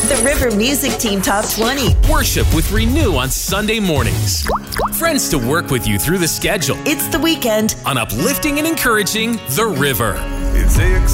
The River Music Team Top 20. Worship with Renew on Sunday mornings. Friends to work with you through the schedule. It's the weekend On uplifting and encouraging The River. It's